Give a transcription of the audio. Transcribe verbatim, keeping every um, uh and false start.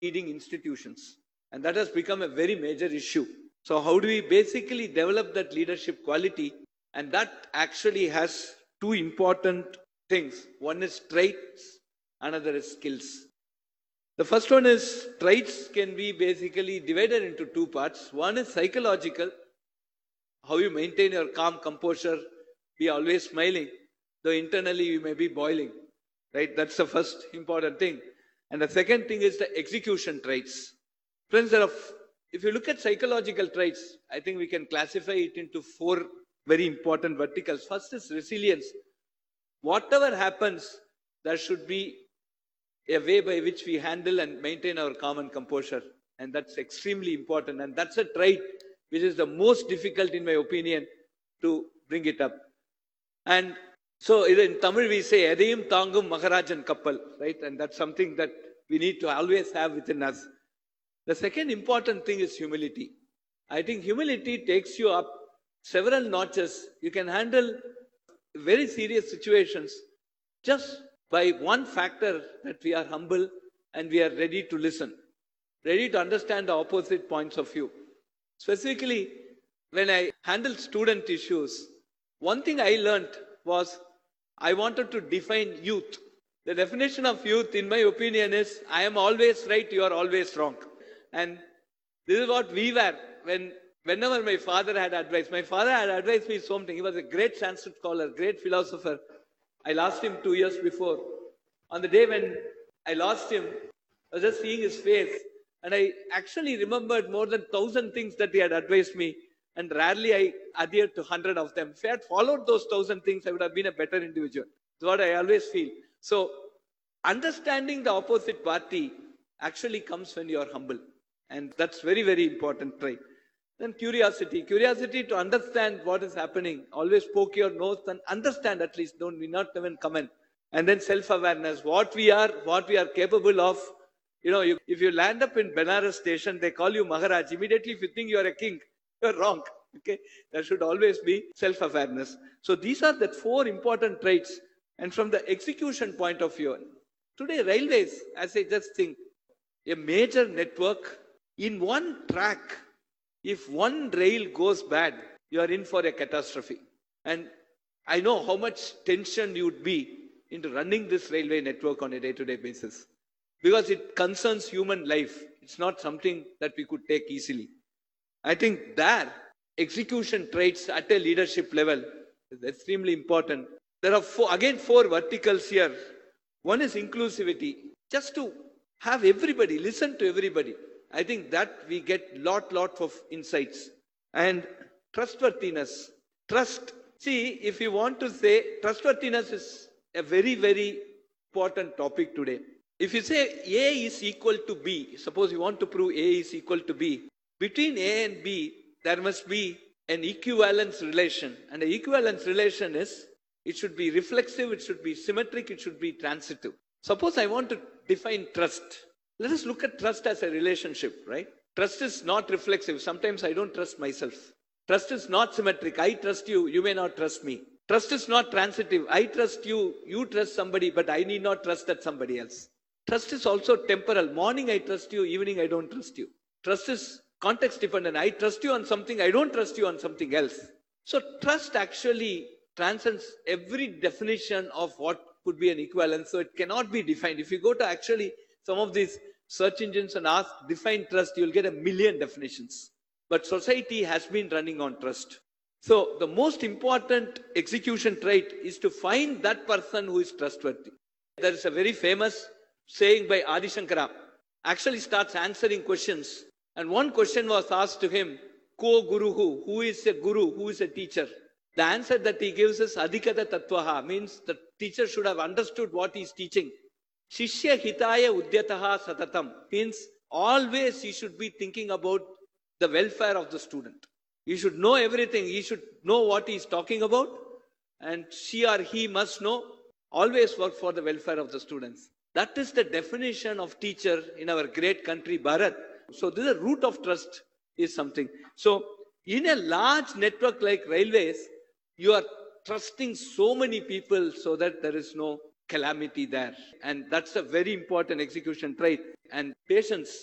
leading institutions. And that has become a very major issue. So how do we basically develop that leadership quality? And that actually has two important things. One is traits, another is skills. The first one is traits can be basically divided into two parts. One is psychological, how you maintain your calm composure, be always smiling, though internally you may be boiling, right? That's the first important thing. And the second thing is the execution traits. Friends, there are, if you look at psychological traits, I think we can classify it into four very important verticals. First is resilience. Whatever happens, there should be a way by which we handle and maintain our calm and composure. And that's extremely important. And that's a trait which is the most difficult, in my opinion, to bring it up. And so in Tamil we say, Edayum Tangum Maharajan Kappal, right? And that's something that we need to always have within us. The second important thing is humility. I think humility takes you up several notches. You can handle very serious situations just by one factor, that we are humble and we are ready to listen, ready to understand the opposite points of view. Specifically, when I handled student issues, one thing I learned was I wanted to define youth. The definition of youth, in my opinion, is I am always right, you are always wrong. And this is what we were when, whenever my father had advice. My father had advised me something. He was a great Sanskrit scholar, great philosopher. I lost him two years before. On the day when I lost him, I was just seeing his face. And I actually remembered more than thousand things that he had advised me. And rarely I adhered to hundred of them. If I had followed those thousand things, I would have been a better individual. That's what I always feel. So, understanding the opposite party actually comes when you are humble. And that's very, very important trait. Then curiosity. Curiosity to understand what is happening. Always poke your nose and understand at least. Don't we not even comment. And then self-awareness. What we are, what we are capable of. You know, you, if you land up in Benares station, they call you Maharaj. Immediately, if you think you are a king, you're wrong. Okay? There should always be self-awareness. So these are the four important traits. And from the execution point of view, today railways, as I just think, a major network, in one track, if one rail goes bad, you are in for a catastrophe. And I know how much tension you would be into running this railway network on a day-to-day basis. Because it concerns human life. It's not something that we could take easily. I think that execution traits at a leadership level is extremely important. There are four, again four verticals here. One is inclusivity. Just to have everybody, listen to everybody. I think that we get lot, lot of insights. And trustworthiness. Trust. See, if you want to say, trustworthiness is a very, very important topic today. If you say A is equal to B, suppose you want to prove A is equal to B, between A and B, there must be an equivalence relation. And the equivalence relation is, it should be reflexive, it should be symmetric, it should be transitive. Suppose I want to define trust. Let us look at trust as a relationship, right? Trust is not reflexive. Sometimes I don't trust myself. Trust is not symmetric. I trust you, you may not trust me. Trust is not transitive. I trust you, you trust somebody, but I need not trust that somebody else. Trust is also temporal. Morning I trust you, evening I don't trust you. Trust is context dependent. I trust you on something, I don't trust you on something else. So trust actually transcends every definition of what could be an equivalence. So it cannot be defined. If you go to actually some of these search engines and ask define trust, you'll get a million definitions. But society has been running on trust. So the most important execution trait is to find that person who is trustworthy. There is a very famous saying by Adi Shankara. Actually starts answering questions. And one question was asked to him, Ko Guru Hu? Who is a guru? Who is a teacher? The answer that he gives is Adhikata Tattvaha, means the teacher should have understood what he is teaching. Shishya Hitaya Udyataha Satatam, means always he should be thinking about the welfare of the student. He should know everything. He should know what he is talking about. And she or he must know, always work for the welfare of the students. That is the definition of teacher in our great country, Bharat. So this is a root of trust is something. So in a large network like railways, you are trusting so many people so that there is no calamity there. And that's a very important execution trait. And patience